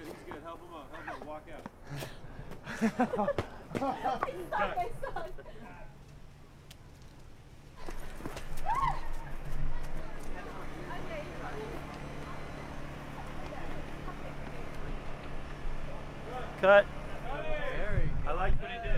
he's good. Help him out. Help him out. Walk out. Cut. I like what he did.